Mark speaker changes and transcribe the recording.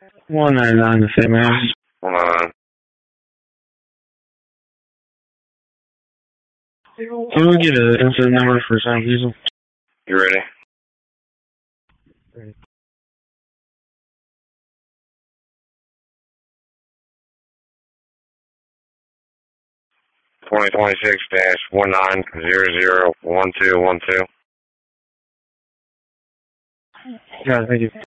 Speaker 1: 199 the same man.
Speaker 2: 199.
Speaker 1: Can we get an incident number for San Diesel?
Speaker 2: You ready?
Speaker 1: Ready.
Speaker 2: (2026-19001212).
Speaker 1: Yeah, thank you.